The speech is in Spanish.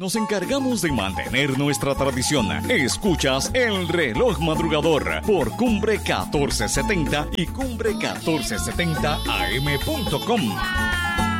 Nos encargamos de mantener nuestra tradición. Escuchas El Reloj Madrugador por Cumbre 1470 y Cumbre 1470am.com.